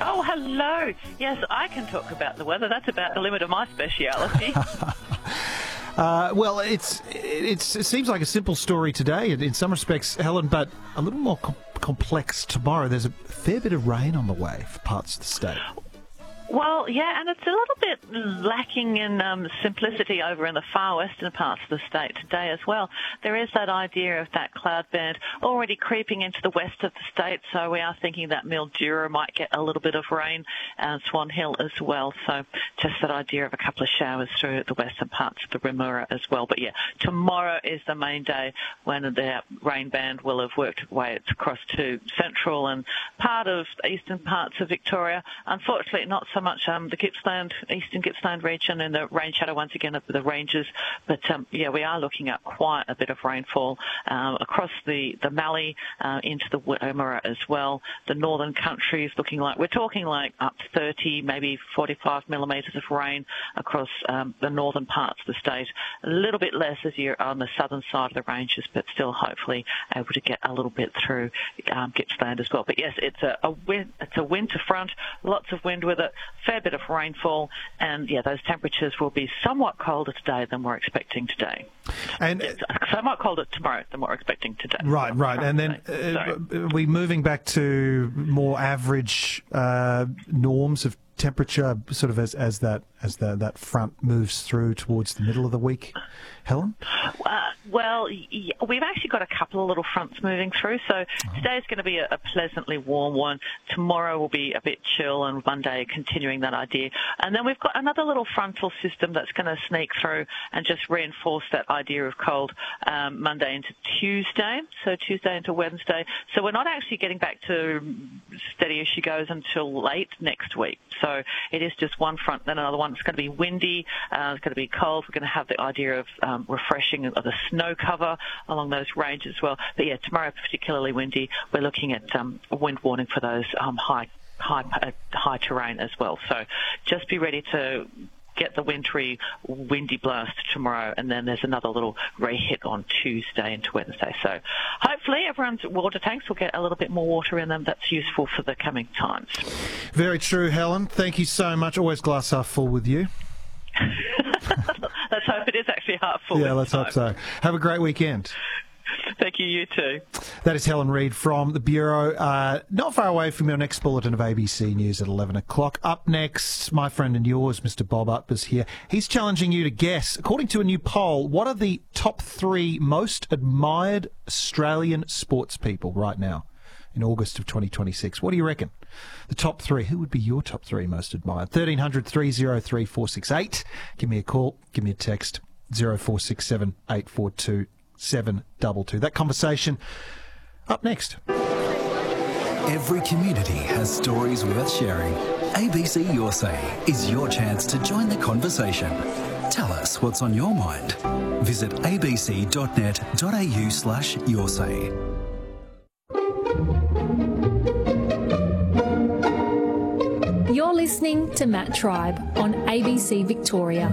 Oh, hello. Yes, I can talk about the weather. That's about the limit of my speciality. Well, it seems like a simple story today in some respects, Helen, but a little more complex tomorrow. There's a fair bit of rain on the way for parts of the state. Well, yeah, and it's a little bit lacking in simplicity over in the far western parts of the state today as well. There is that idea of that cloud band already creeping into the west of the state, so we are thinking that Mildura might get a little bit of rain, and Swan Hill as well. So just that idea of a couple of showers through the western parts of the Remuera as well. But yeah, tomorrow is the main day when the rain band will have worked its way across to central and part of eastern parts of Victoria. Unfortunately, not so much the eastern Gippsland region and the rain shadow once again of the ranges. But yeah, we are looking at quite a bit of rainfall across the Mallee into the Wimmera as well. The northern country is looking like, we're talking like up to 30, maybe 45 millimetres of rain across the northern parts of the state. A little bit less as you're on the southern side of the ranges, but still hopefully able to get a little bit through Gippsland as well. But yes, it's a winter front, lots of wind with it, fair bit of rainfall, and yeah, those temperatures will be somewhat colder today than we're expecting today. And it's somewhat colder tomorrow than we're expecting today. Right. And then we moving back to more average norms of temperature, sort of as that front moves through towards the middle of the week, Helen? Well, we've actually got a couple of little fronts moving through, so today's going to be a pleasantly warm one. Tomorrow will be a bit chill, and Monday continuing that idea. And then we've got another little frontal system that's going to sneak through and just reinforce that idea of cold Monday into Tuesday, so Tuesday into Wednesday. So we're not actually getting back to steady as she goes until late next week. So it is just one front, then another one. It's going to be windy, it's going to be cold. We're going to have the idea of refreshing of the snow cover along those ranges as well. But yeah, tomorrow particularly windy. We're looking at a wind warning for those high terrain as well. So just be ready to get the wintry, windy blast tomorrow, and then there's another little re-hit on Tuesday into Wednesday. So hopefully everyone's water tanks will get a little bit more water in them. That's useful for the coming times. Very true, Helen. Thank you so much. Always glass half full with you. Let's hope it is actually half full. Yeah, let's hope so. Have a great weekend. Thank you, you too. That is Helen Reid from the Bureau. Not far away from your next bulletin of ABC News at 11 o'clock. Up next, my friend and yours, Mr. Bob Utbers here. He's challenging you to guess, according to a new poll, what are the top 3 most admired Australian sports people right now in August of 2026? What do you reckon? The top 3. Who would be your top 3 most admired? 1300 303 468. Give me a call. Give me a text. 0467 842 722. That conversation up next. Every community has stories worth sharing. ABC Your Say is your chance to join the conversation. Tell us what's on your mind. Visit abc.net.au/yoursay. You're listening to Matt Tribe on ABC Victoria.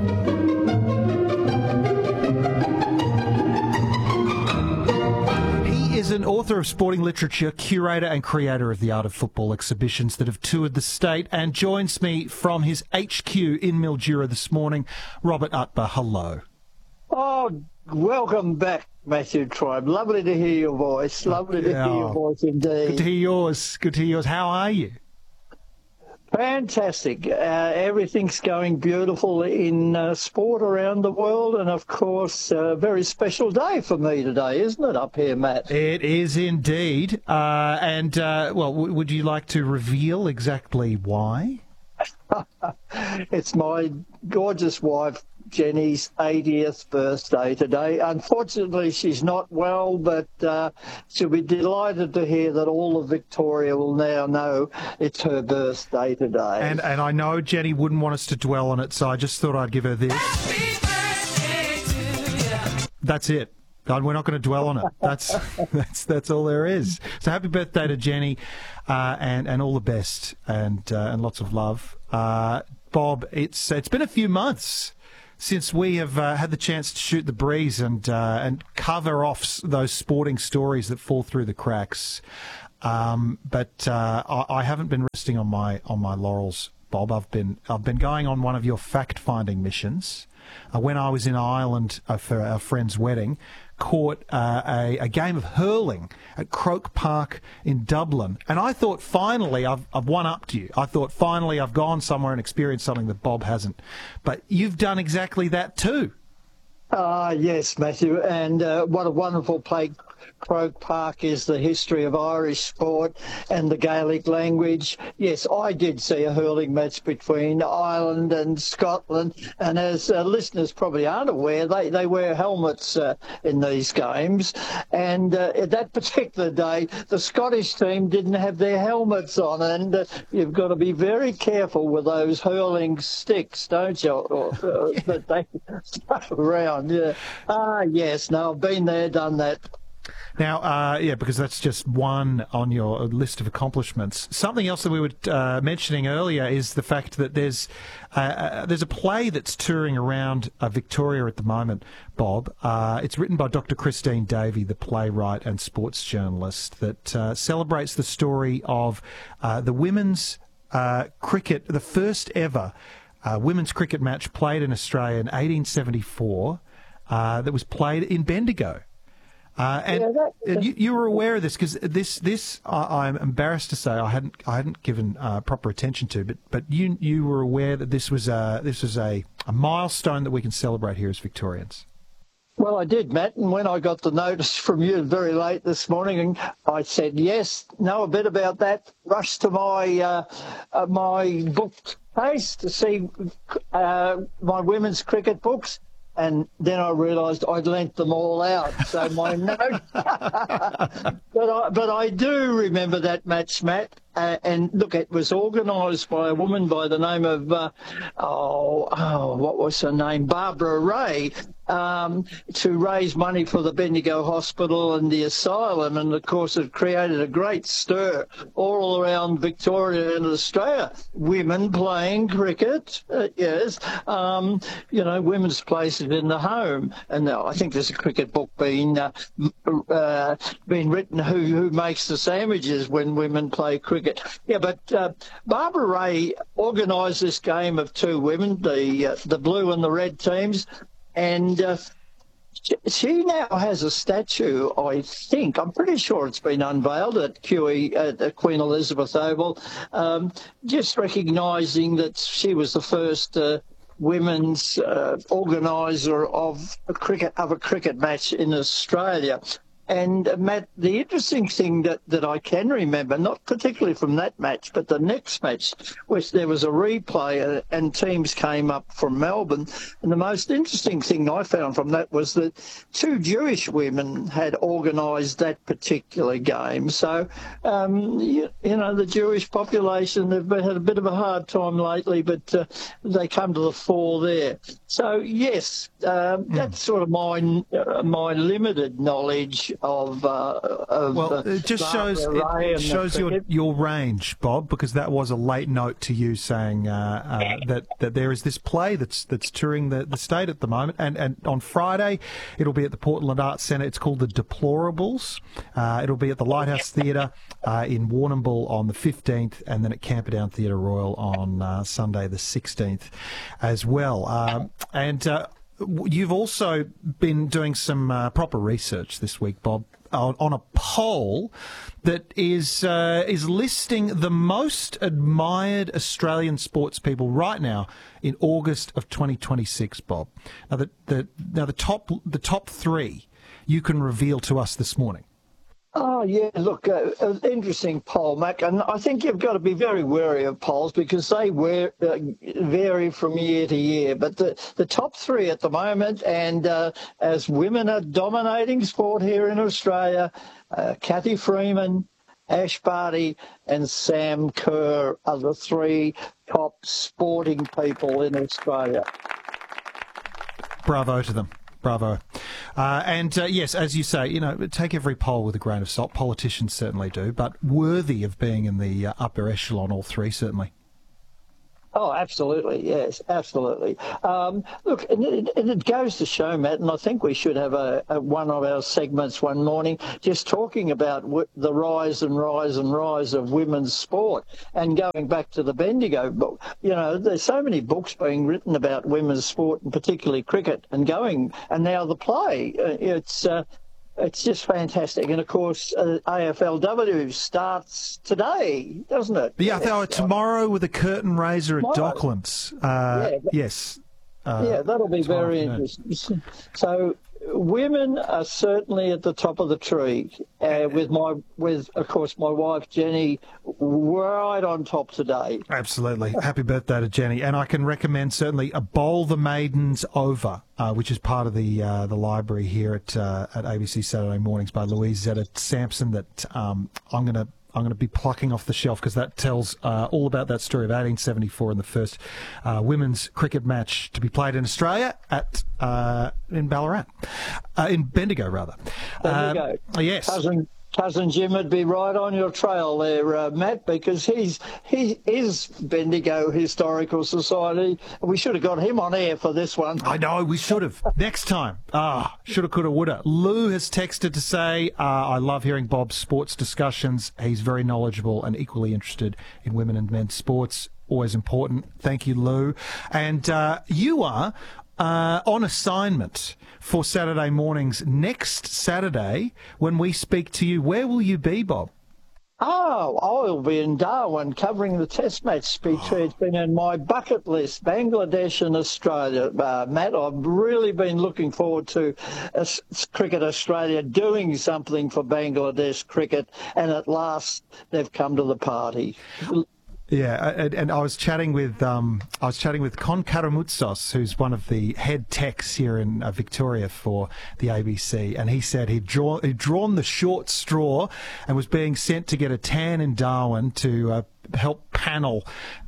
He is an author of sporting literature, curator and creator of the Art of Football exhibitions that have toured the state, and joins me from his HQ in Mildura this morning. Robert Utber, hello. Oh, welcome back, Matthew Tribe. Lovely to hear your voice. Lovely to hear your voice indeed. Good to hear yours. Good to hear yours. How are you? Fantastic. Everything's going beautiful in sport around the world, and of course, a very special day for me today, isn't it, up here, Matt? It is indeed. Well, would you like to reveal exactly why? It's my gorgeous wife, Jenny's 80th birthday today. Unfortunately, she's not well, but she'll be delighted to hear that all of Victoria will now know it's her birthday today. And I know Jenny wouldn't want us to dwell on it, so I just thought I'd give her this. Happy birthday to you. That's it. We're not going to dwell on it. That's all there is. So happy birthday to Jenny, and all the best, and lots of love. Bob, it's been a few months since we have had the chance to shoot the breeze and cover off those sporting stories that fall through the cracks. But I haven't been resting on my laurels, Bob. I've been going on one of your fact-finding missions. When I was in Ireland for our friend's wedding, caught a game of hurling at Croke Park in Dublin, and I thought finally I've one-upped you. I thought finally I've gone somewhere and experienced something that Bob hasn't. But you've done exactly that too. Yes, Matthew, and what a wonderful place Croke Park is, the history of Irish sport and the Gaelic language. Yes, I did see a hurling match between Ireland and Scotland, and as listeners probably aren't aware, they wear helmets in these games, and that particular day, the Scottish team didn't have their helmets on, and you've got to be very careful with those hurling sticks, don't you, that they throw around. Yeah. Yes, no, I've been there, done that. Now, because that's just one on your list of accomplishments. Something else that we were mentioning earlier is the fact that there's a play that's touring around Victoria at the moment, Bob. It's written by Dr. Christine Davey, the playwright and sports journalist, that celebrates the story of the women's cricket, the first ever women's cricket match played in Australia in 1874 that was played in Bendigo. You were aware of this because this I'm embarrassed to say I hadn't given proper attention to, but you were aware that this was a milestone that we can celebrate here as Victorians. Well, I did, Matt, and when I got the notice from you very late this morning, and I said yes, know a bit about that. Rushed to my my bookcase to see my women's cricket books. And then I realised I'd lent them all out. So my note, but I do remember that match, Matt. And look, it was organised by a woman by the name of what was her name, Barbara Ray, to raise money for the Bendigo Hospital and the asylum. And of course, it created a great stir all around Victoria and Australia. Women playing cricket, yes. Women's places in the home. And I think there's a cricket book being written, who makes the sandwiches when women play cricket. Yeah, but Barbara Ray organised this game of two women, the blue and the red teams, and she now has a statue, I think. I'm pretty sure it's been unveiled at QE, at Queen Elizabeth Oval, just recognising that she was the first women's organiser of a cricket match in Australia. And, Matt, the interesting thing that I can remember, not particularly from that match, but the next match, which there was a replay and teams came up from Melbourne. And the most interesting thing I found from that was that two Jewish women had organised that particular game. So, the Jewish population, they've had a bit of a hard time lately, but they come to the fore there. So, yes, that's sort of my limited knowledge of it just shows your range, Bob, because that was a late note to you saying that there is this play that's touring the state at the moment, and on Friday it'll be at the Portland Arts Centre. It's called The Deplorables. It'll be at the Lighthouse Theatre in Warrnambool on the 15th, and then at Camperdown Theatre Royal on Sunday the 16th as well. You've also been doing some proper research this week, Bob, on a poll that is listing the most admired Australian sports people right now in August of 2026, Bob. Now, the top three you can reveal to us this morning. Oh, yeah, look, an interesting poll, Mac, and I think you've got to be very wary of polls because they vary from year to year. But the top three at the moment, and as women are dominating sport here in Australia, Cathy Freeman, Ash Barty and Sam Kerr are the three top sporting people in Australia. Bravo to them. Bravo. Yes, as you say, take every poll with a grain of salt. Politicians certainly do, but worthy of being in the upper echelon, all three, certainly. Oh, absolutely, yes, absolutely. Look, and it goes to show, Matt, and I think we should have a one of our segments one morning just talking about the rise of women's sport. And going back to the Bendigo book, there's so many books being written about women's sport, and particularly cricket, and now the play. It's just fantastic. And, of course, AFLW starts today, doesn't it? Yeah, tomorrow with a curtain raiser at Docklands. Yes. That'll be very interesting. So women are certainly at the top of the tree, with of course my wife Jenny right on top today. Absolutely, happy birthday to Jenny, and I can recommend certainly a Bowl the Maidens Over, which is part of the library here at ABC Saturday Mornings by Louise Zetta Sampson. That I'm going to be plucking off the shelf because that tells all about that story of 1874 and the first women's cricket match to be played in Australia in Ballarat, in Bendigo rather. Bendigo. Yes. Cousin Jim would be right on your trail there, Matt, because he is Bendigo Historical Society. We should have got him on air for this one. I know, we should have. Next time. Shoulda, coulda, woulda. Lou has texted to say, I love hearing Bob's sports discussions. He's very knowledgeable and equally interested in women and men's sports. Always important. Thank you, Lou. And you are on assignment for Saturday mornings next Saturday when we speak to you. Where will you be, Bob? Oh, I'll be in Darwin covering the Test match. It's been in my bucket list, Bangladesh and Australia, Matt. I've really been looking forward to Cricket Australia doing something for Bangladesh cricket, and at last they've come to the party. Yeah, and I was chatting with Con Karamutsos, who's one of the head techs here in Victoria for the ABC, and he said he'd drawn the short straw and was being sent to get a tan in Darwin to help panel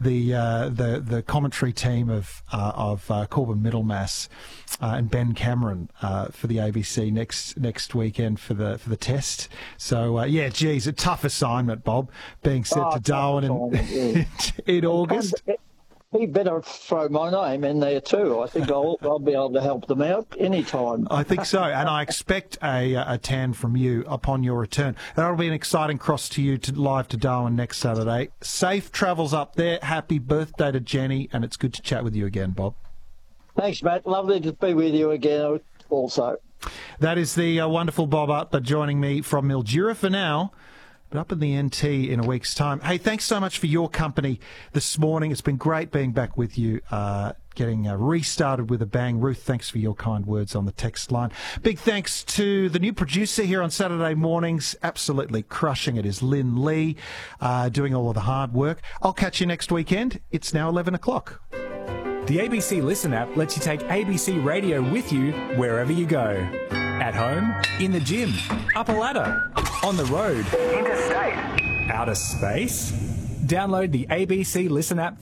the commentary team of Corbin Middlemass and Ben Cameron for the ABC next weekend for the test. So a tough assignment, Bob, being sent to Darwin in August. He better throw my name in there too. I think I'll be able to help them out anytime. I think so, and I expect a tan from you upon your return. That'll be an exciting cross to you live to Darwin next Saturday. Safe travels up there. Happy birthday to Jenny, and it's good to chat with you again, Bob. Thanks, Matt. Lovely to be with you again also. That is the wonderful Bob Utler joining me from Mildura for now. But up in the NT in a week's time. Hey, thanks so much for your company this morning. It's been great being back with you, getting restarted with a bang. Ruth, thanks for your kind words on the text line. Big thanks to the new producer here on Saturday mornings. Absolutely crushing it is Lynn Lee, doing all of the hard work. I'll catch you next weekend. It's now 11 o'clock. The ABC Listen app lets you take ABC Radio with you wherever you go. At home, in the gym, up a ladder, on the road, interstate, outer space. Download the ABC Listen app.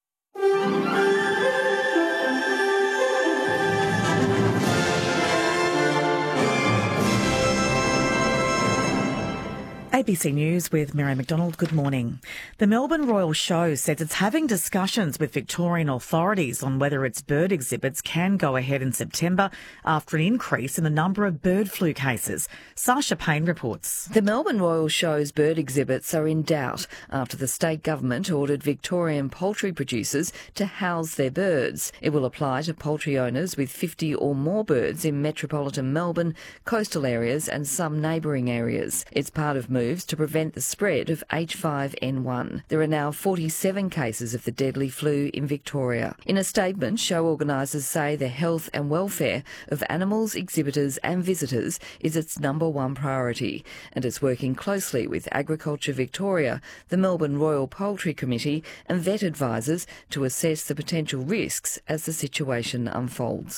ABC News with Mary McDonald. Good morning. The Melbourne Royal Show says it's having discussions with Victorian authorities on whether its bird exhibits can go ahead in September after an increase in the number of bird flu cases. Sasha Payne reports. The Melbourne Royal Show's bird exhibits are in doubt after the state government ordered Victorian poultry producers to house their birds. It will apply to poultry owners with 50 or more birds in metropolitan Melbourne, coastal areas and some neighbouring areas. It's part of moves to prevent the spread of H5N1. There are now 47 cases of the deadly flu in Victoria. In a statement, show organisers say the health and welfare of animals, exhibitors and visitors is its number one priority, and it's working closely with Agriculture Victoria, the Melbourne Royal Poultry Committee and vet advisors to assess the potential risks as the situation unfolds.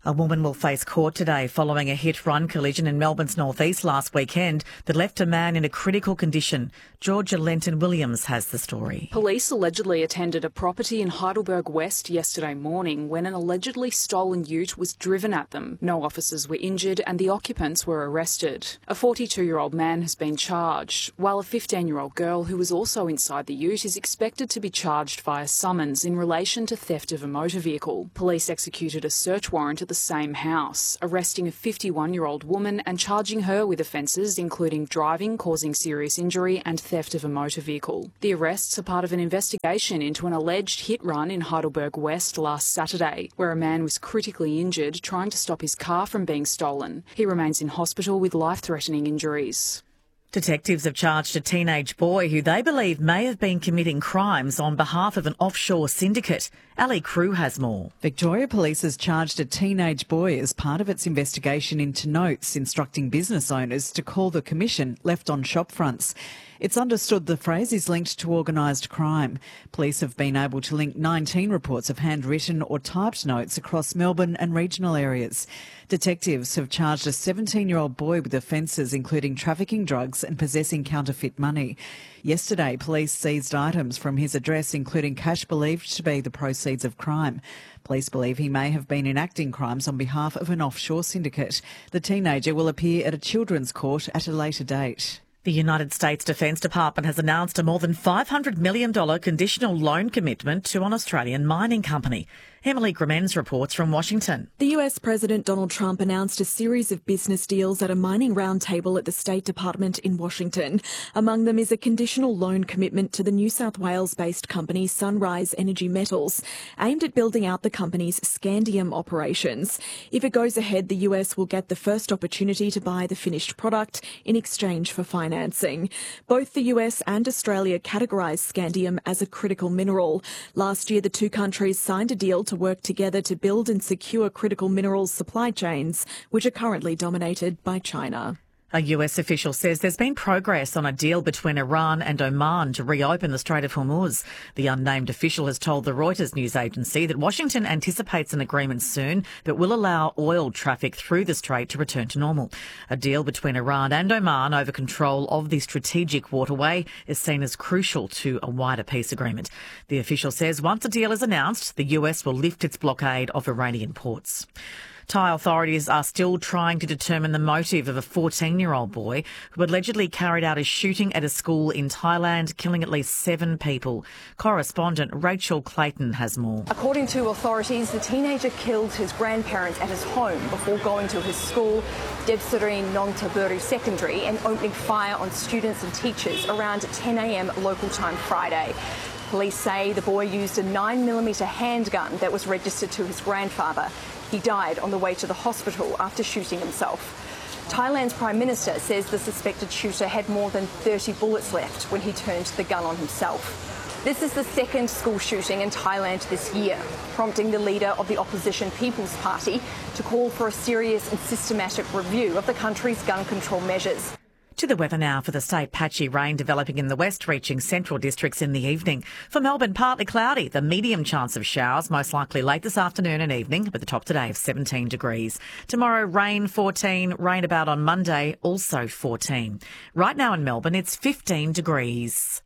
A woman will face court today following a hit-run collision in Melbourne's northeast last weekend that left a man in a critical condition. Georgia Lenton-Williams has the story. Police allegedly attended a property in Heidelberg West yesterday morning when an allegedly stolen ute was driven at them. No officers were injured and the occupants were arrested. A 42-year-old man has been charged, while a 15-year-old girl who was also inside the ute is expected to be charged via summons in relation to theft of a motor vehicle. Police executed a search warrant at the same house, arresting a 51-year-old woman and charging her with offences including driving, causing serious injury and theft of a motor vehicle. The arrests are part of an investigation into an alleged hit-run in Heidelberg West last Saturday, where a man was critically injured trying to stop his car from being stolen. He remains in hospital with life-threatening injuries. Detectives have charged a teenage boy who they believe may have been committing crimes on behalf of an offshore syndicate. Ali Crew has more. Victoria Police has charged a teenage boy as part of its investigation into notes instructing business owners to call the commission left on shop fronts. It's understood the phrase is linked to organised crime. Police have been able to link 19 reports of handwritten or typed notes across Melbourne and regional areas. Detectives have charged a 17-year-old boy with offences including trafficking drugs and possessing counterfeit money. Yesterday, police seized items from his address, including cash believed to be the proceeds of crime. Police believe he may have been enacting crimes on behalf of an offshore syndicate. The teenager will appear at a children's court at a later date. The United States Defence Department has announced a more than $500 million conditional loan commitment to an Australian mining company. Emily Gramens reports from Washington. The US President Donald Trump announced a series of business deals at a mining roundtable at the State Department in Washington. Among them is a conditional loan commitment to the New South Wales-based company Sunrise Energy Metals, aimed at building out the company's scandium operations. If it goes ahead, the US will get the first opportunity to buy the finished product in exchange for financing. Both the US and Australia categorise scandium as a critical mineral. Last year, the two countries signed a deal to work together to build and secure critical minerals supply chains, which are currently dominated by China. A US official says there's been progress on a deal between Iran and Oman to reopen the Strait of Hormuz. The unnamed official has told the Reuters news agency that Washington anticipates an agreement soon that will allow oil traffic through the strait to return to normal. A deal between Iran and Oman over control of the strategic waterway is seen as crucial to a wider peace agreement. The official says once a deal is announced, the US will lift its blockade of Iranian ports. Thai authorities are still trying to determine the motive of a 14-year-old boy who allegedly carried out a shooting at a school in Thailand, killing at least 7 people. Correspondent Rachel Clayton has more. According to authorities, the teenager killed his grandparents at his home before going to his school, Debsareen Nongtaburi Secondary, and opening fire on students and teachers around 10 a.m. local time Friday. Police say the boy used a 9mm handgun that was registered to his grandfather. He died on the way to the hospital after shooting himself. Thailand's Prime Minister says the suspected shooter had more than 30 bullets left when he turned the gun on himself. This is the second school shooting in Thailand this year, prompting the leader of the opposition People's Party to call for a serious and systematic review of the country's gun control measures. To the weather now for the state. Patchy rain developing in the west, reaching central districts in the evening. For Melbourne, partly cloudy. The medium chance of showers, most likely late this afternoon and evening, with the top today of 17 degrees. Tomorrow, rain 14, rain about on Monday, also 14. Right now in Melbourne, it's 15 degrees.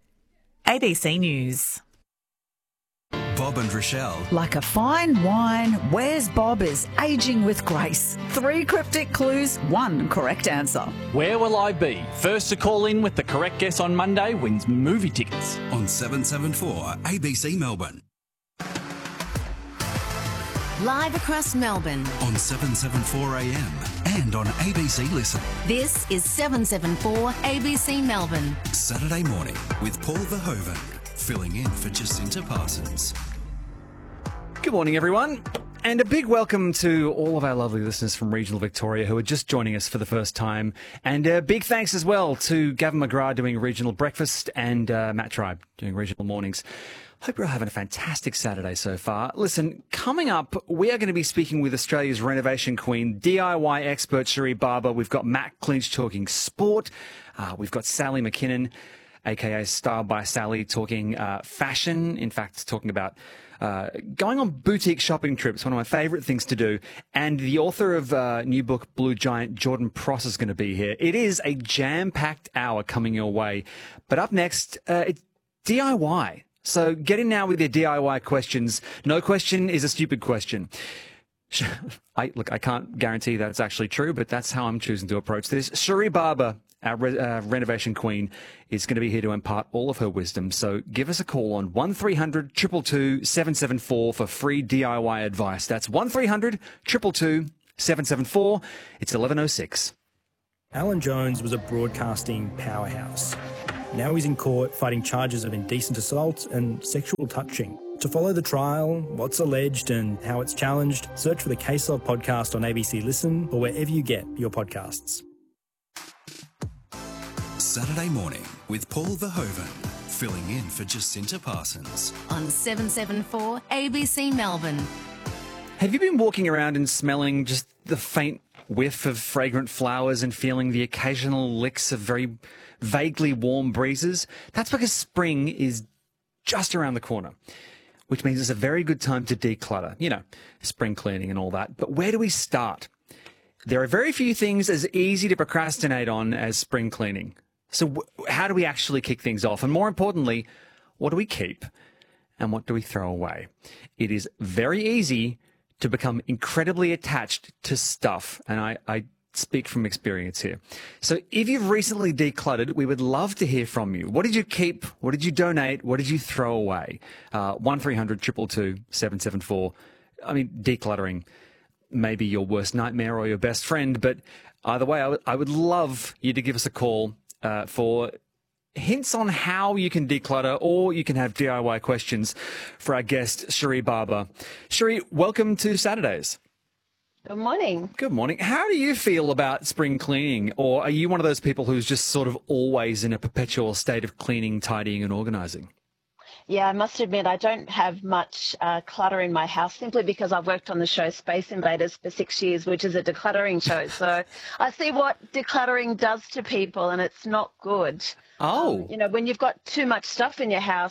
ABC News. Bob and Rochelle. Like a fine wine, Where's Bob is aging with grace. 3 cryptic clues, 1 correct answer. Where will I be? First to call in with the correct guess on Monday wins movie tickets. On 774 ABC Melbourne. Live across Melbourne. On 774am and on ABC Listen. This is 774 ABC Melbourne. Saturday morning with Paul Verhoeven, filling in for Jacinta Parsons. Good morning, everyone. And a big welcome to all of our lovely listeners from regional Victoria who are just joining us for the first time. And a big thanks as well to Gavin McGrath doing Regional Breakfast and Matt Tribe doing Regional Mornings. Hope you're all having a fantastic Saturday so far. Listen, coming up, we are going to be speaking with Australia's renovation queen, DIY expert Cherie Barber. We've got Matt Clinch talking sport. We've got Sally McKinnon. aka Style by Sally, talking fashion. In fact, talking about going on boutique shopping trips, one of my favourite things to do. And the author of new book, Blue Giant, Jordan Pross, is going to be here. It is a jam-packed hour coming your way. But up next, it's DIY. So get in now with your DIY questions. No question is a stupid question. I can't guarantee that's actually true, but that's how I'm choosing to approach this. Cherie Barber, our renovation queen, is going to be here to impart all of her wisdom. So give us a call on 1300 222 774 for free DIY advice. That's 1300 222 774. It's 11:06. Alan Jones was a broadcasting powerhouse. Now he's in court fighting charges of indecent assault and sexual touching. To follow the trial, what's alleged and how it's challenged, search for the Case Of podcast on ABC Listen or wherever you get your podcasts. Saturday morning with Paul Verhoeven, filling in for Jacinta Parsons. On 774 ABC Melbourne. Have you been walking around and smelling just the faint whiff of fragrant flowers and feeling the occasional licks of very vaguely warm breezes? That's because spring is just around the corner, which means it's a very good time to declutter. You know, spring cleaning and all that. But where do we start? There are very few things as easy to procrastinate on as spring cleaning. So how do we actually kick things off? And more importantly, what do we keep and what do we throw away? It is very easy to become incredibly attached to stuff. And I speak from experience here. So if you've recently decluttered, we would love to hear from you. What did you keep? What did you donate? What did you throw away? 1300 222 774. I mean, decluttering may be your worst nightmare or your best friend, but either way, I would love you to give us a call for hints on how you can declutter, or you can have DIY questions for our guest, Cherie Barber. Cherie, welcome to Saturdays. Good morning. Good morning. How do you feel about spring cleaning? Or are you one of those people who's just sort of always in a perpetual state of cleaning, tidying and organising? Yeah, I must admit I don't have much clutter in my house, simply because I've worked on the show Space Invaders for 6 years, which is a decluttering show. So I see what decluttering does to people, and it's not good. Oh. You know, when you've got too much stuff in your house,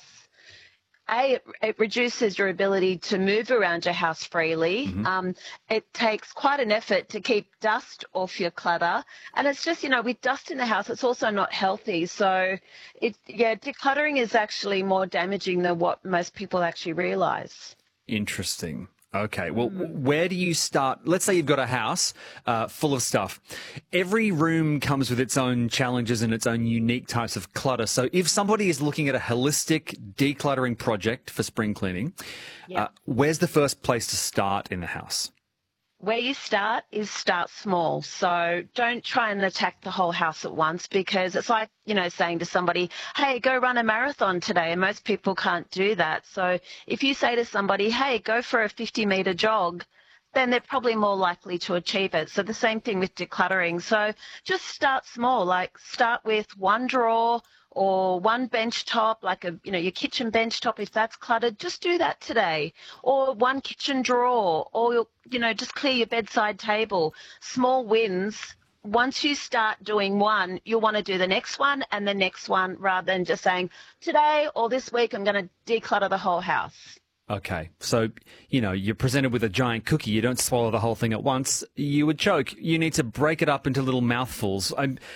it reduces your ability to move around your house freely. Mm-hmm. It takes quite an effort to keep dust off your clutter. And it's just, you know, with dust in the house, it's also not healthy. So, decluttering is actually more damaging than what most people actually realise. Interesting. Okay, well, where do you start? Let's say you've got a house full of stuff. Every room comes with its own challenges and its own unique types of clutter. So if somebody is looking at a holistic decluttering project for spring cleaning, where's the first place to start in the house? Where you start is start small. So don't try and attack the whole house at once, because it's like, you know, saying to somebody, hey, go run a marathon today. And most people can't do that. So if you say to somebody, hey, go for a 50-metre jog, then they're probably more likely to achieve it. So the same thing with decluttering. So just start small, like start with one drawer or one bench top, like your kitchen bench top, if that's cluttered, just do that today. Or one kitchen drawer, or, just clear your bedside table. Small wins. Once you start doing one, you'll want to do the next one and the next one, rather than just saying, today or this week, I'm going to declutter the whole house. Okay, so, you're presented with a giant cookie. You don't swallow the whole thing at once. You would choke. You need to break it up into little mouthfuls.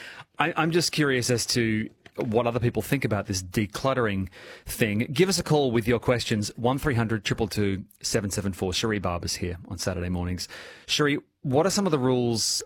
I'm just curious as to what other people think about this decluttering thing. Give us a call with your questions, 1300 222 774. Cherie Barber's here on Saturday mornings. Cherie, what are some of the rules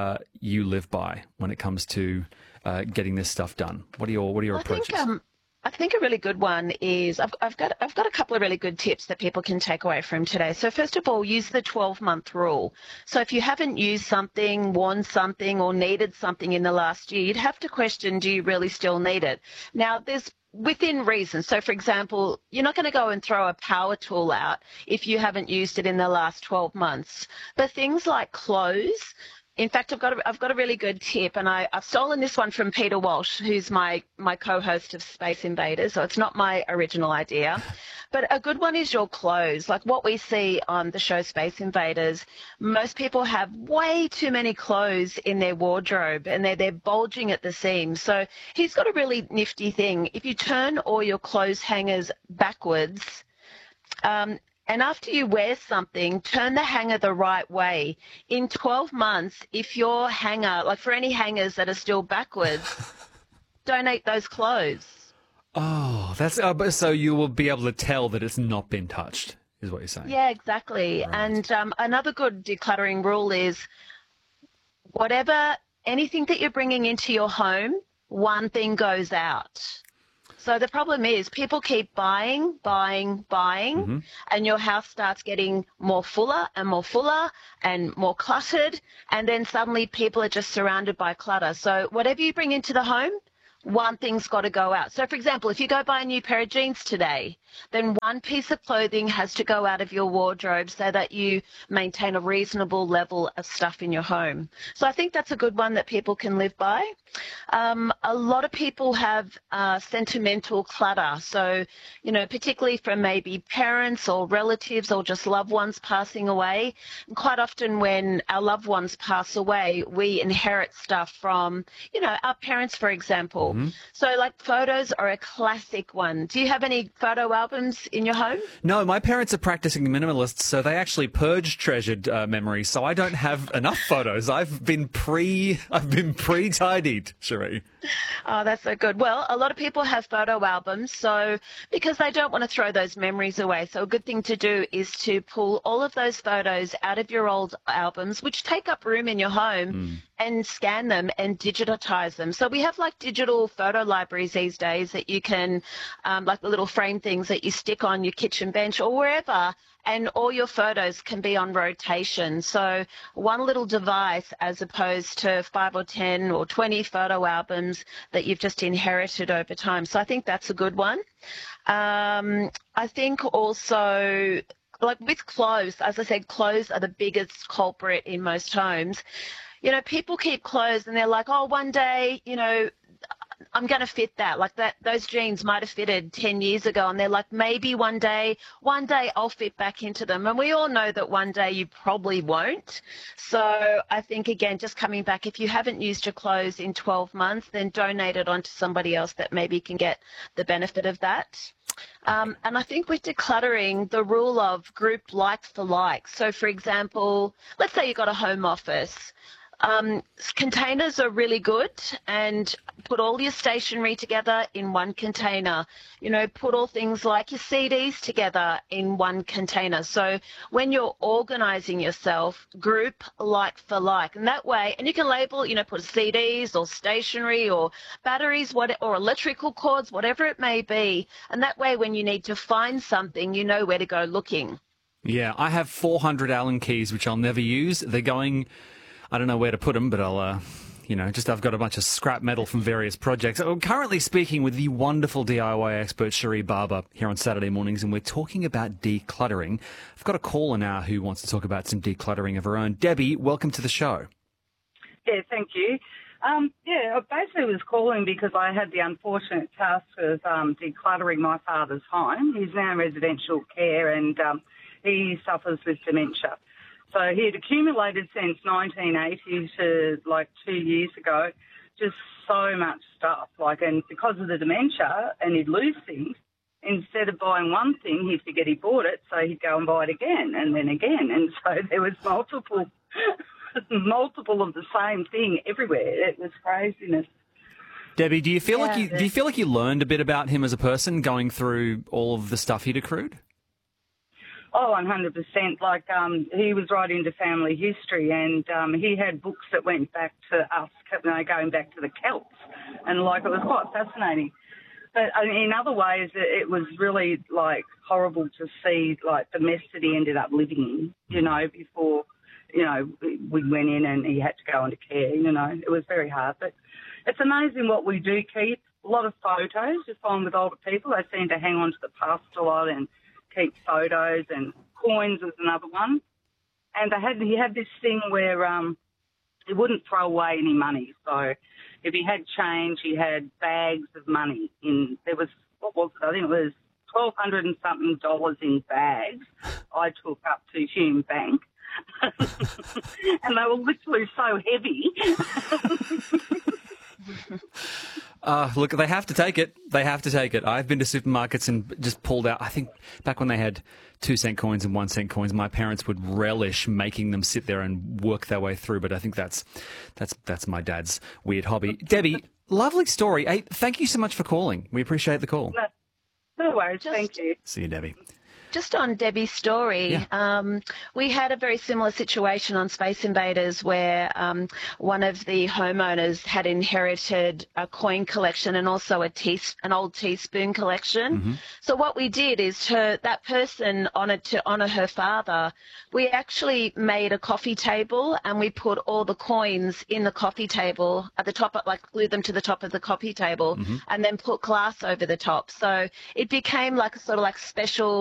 you live by when it comes to getting this stuff done? What are your approaches? I think a really good one is I've got a couple of really good tips that people can take away from today. So first of all, use the 12-month rule. So if you haven't used something, worn something, or needed something in the last year, you'd have to question, do you really still need it? Now, there's within reason. So, for example, you're not going to go and throw a power tool out if you haven't used it in the last 12 months. But things like clothes, In fact, I've got a really good tip, and I've stolen this one from Peter Walsh, who's my co-host of Space Invaders, so it's not my original idea. But a good one is your clothes. Like what we see on the show Space Invaders, most people have way too many clothes in their wardrobe, and they're bulging at the seams. So he's got a really nifty thing. If you turn all your clothes hangers backwards, and after you wear something, turn the hanger the right way. In 12 months, if your hanger, like for any hangers that are still backwards, donate those clothes. Oh, that's so you will be able to tell that it's not been touched, is what you're saying. Yeah, exactly. Right. And another good decluttering rule is anything that you're bringing into your home, one thing goes out. So the problem is people keep buying, and your house starts getting more fuller and more cluttered, and then suddenly people are just surrounded by clutter. So whatever you bring into the home, one thing's got to go out. So, for example, if you go buy a new pair of jeans today, then one piece of clothing has to go out of your wardrobe so that you maintain a reasonable level of stuff in your home. So I think that's a good one that people can live by. A lot of people have sentimental clutter. So, particularly from maybe parents or relatives or just loved ones passing away. And quite often when our loved ones pass away, we inherit stuff from, our parents, for example. Mm-hmm. So like photos are a classic one. Do you have any photo albums in your home? No, my parents are practicing minimalists, so they actually purge treasured memories. So I don't have enough photos. I've been pre-tidied, Cherie. Oh, that's so good. Well, a lot of people have photo albums, so because they don't want to throw those memories away. So a good thing to do is to pull all of those photos out of your old albums, which take up room in your home, and scan them and digitize them. So we have like digital photo libraries these days that you can, like the little frame things that you stick on your kitchen bench or wherever, and all your photos can be on rotation. So one little device as opposed to 5 or 10 or 20 photo albums that you've just inherited over time. So I think that's a good one. I think also, like with clothes, as I said, clothes are the biggest culprit in most homes. People keep clothes and they're like, oh, one day, I'm going to fit that. Like those jeans might have fitted 10 years ago, and they're like, maybe one day I'll fit back into them. And we all know that one day you probably won't. So I think, again, just coming back, if you haven't used your clothes in 12 months, then donate it on to somebody else that maybe can get the benefit of that. And I think with decluttering, the rule of group like for like. So, for example, let's say you've got a home office. Containers are really good, and put all your stationery together in one container. Put all things like your CDs together in one container. So when you're organising yourself, group like for like. And that way, and you can label, put CDs or stationery or batteries, or electrical cords, whatever it may be. And that way, when you need to find something, you know where to go looking. Yeah, I have 400 Allen keys, which I'll never use. They're going... I don't know where to put them, but I'll, I've got a bunch of scrap metal from various projects. I'm currently speaking with the wonderful DIY expert, Cherie Barber, here on Saturday mornings, and we're talking about decluttering. I've got a caller now who wants to talk about some decluttering of her own. Debbie, welcome to the show. Yeah, thank you. I basically was calling because I had the unfortunate task of decluttering my father's home. He's now in residential care, and he suffers with dementia. So he had accumulated since 1980 to like 2 years ago, just so much stuff. And because of the dementia, and he'd lose things, instead of buying one thing, he'd forget he bought it, so he'd go and buy it again and then again. And so there was multiple of the same thing everywhere. It was craziness. Debbie, do you feel like you learned a bit about him as a person going through all of the stuff he'd accrued? Oh, 100%. He was right into family history, and he had books that went back to us, going back to the Celts, and it was quite fascinating. But in other ways, it was really horrible to see the mess that he ended up living in. Before we went in and he had to go into care. It was very hard. But it's amazing what we do keep. A lot of photos. You find with older people, they seem to hang on to the past a lot and keep photos, and coins was another one. And he had this thing where he wouldn't throw away any money. So if he had change, he had bags of money. There was, what was it? I think it was $1,200 and something in bags I took up to Hume Bank. And they were literally so heavy. Look, they have to take it. They have to take it. I've been to supermarkets and just pulled out, I think back when they had 2-cent coins and 1-cent coins, my parents would relish making them sit there and work their way through. But I think that's my dad's weird hobby. Debbie, lovely story. Hey, thank you so much for calling. We appreciate the call. No worries. Thank you. See you, Debbie. Just on Debbie's story, we had a very similar situation on Space Invaders where one of the homeowners had inherited a coin collection and also an old teaspoon collection. Mm-hmm. So what we did is that person honoured to honour her father. We actually made a coffee table and we put all the coins in the coffee table at the top, like glued them to the top of the coffee table, and then put glass over the top. So it became like a sort of like special